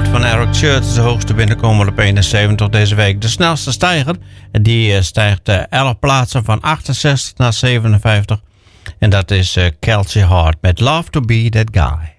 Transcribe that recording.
Heart van Eric Church is de hoogste binnenkomer op 71 deze week. De snelste stijger, die stijgt 11 plaatsen van 68 naar 57. En dat is Kelsey Hart met Love to Be That Guy.